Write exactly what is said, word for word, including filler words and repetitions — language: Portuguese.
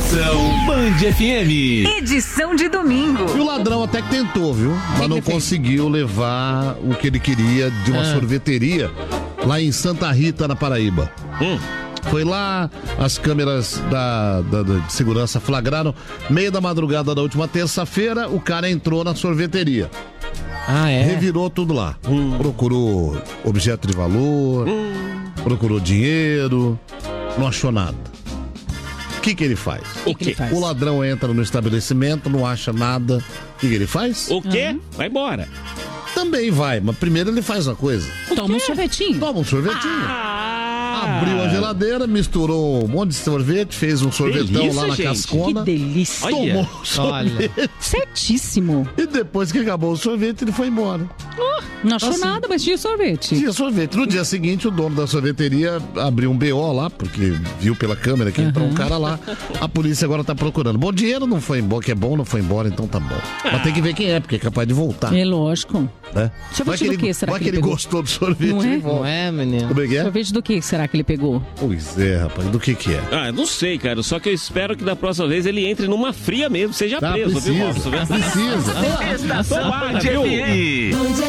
Estação Band F M. Edição de domingo. E o ladrão até que tentou, viu? Mas não conseguiu levar o que ele queria de uma ah. sorveteria lá em Santa Rita, na Paraíba. Hum. Foi lá, as câmeras da, da, da de segurança flagraram, meia da madrugada da última terça-feira, o cara entrou na sorveteria. Ah, é? Revirou tudo lá. Hum. Procurou objeto de valor, hum. procurou dinheiro, não achou nada. O que que ele faz? O que ele faz? O ladrão entra no estabelecimento, não acha nada. O que que ele faz? O quê? Uhum. Vai embora. Também vai, mas primeiro ele faz uma coisa. Toma um sorvetinho. Toma um sorvetinho. Ah. Abriu a geladeira, misturou um monte de sorvete, fez um sorvetão delícia, lá na gente. cascona. Que delícia. Tomou o sorvete. Olha. Certíssimo. E depois que acabou o sorvete, ele foi embora. Oh, não achou assim, nada, mas tinha sorvete. Tinha sorvete. No dia seguinte, o dono da sorveteria abriu um B O lá, porque viu pela câmera que entrou uhum. um cara lá. A polícia agora tá procurando. Bom, dinheiro não foi embora, que é bom, não foi embora, então tá bom. Ah. Mas tem que ver quem é, porque é capaz de voltar. É lógico. Né? Sorvete do que será vai que ele que ele pegou? gostou do sorvete não é? e volta. Não é, menino? Como é que é? Sorvete do que será que ele pegou? Pois é, rapaz. Do que que é? Ah, não sei, cara. Só que eu espero que da próxima vez ele entre numa fria mesmo. Seja ah, preso, precisa, viu, Robson? Precisa. Estação Band F M.